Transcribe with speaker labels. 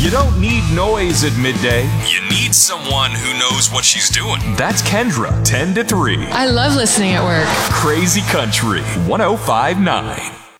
Speaker 1: You don't need noise at midday.
Speaker 2: You need someone who knows what she's doing.
Speaker 1: That's Kendra, 10 to 3.
Speaker 3: I love listening at work.
Speaker 1: Crazy Country 105.9.